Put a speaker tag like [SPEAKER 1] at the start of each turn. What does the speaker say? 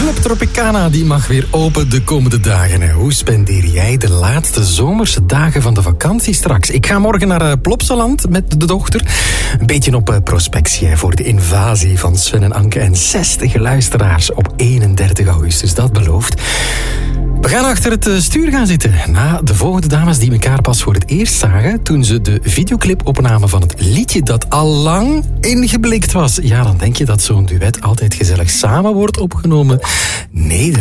[SPEAKER 1] Club Tropicana die mag weer open de komende dagen. Hoe spendeer jij de laatste zomerse dagen van de vakantie straks? Ik ga morgen naar Plopsaland met de dochter. Een beetje op prospectie voor de invasie van Sven en Anke en 60 luisteraars op 31 augustus. Dat belooft. We gaan achter het stuur gaan zitten. Na de volgende dames die elkaar pas voor het eerst zagen toen ze de videoclip opnamen van het liedje dat al lang ingeblikt was. Ja, dan denk je dat zo'n duet altijd gezellig samen wordt opgenomen. Nee,